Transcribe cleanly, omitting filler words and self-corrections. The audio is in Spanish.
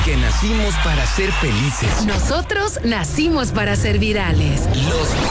Porque nacimos para ser felices. Nosotros nacimos para ser virales. Los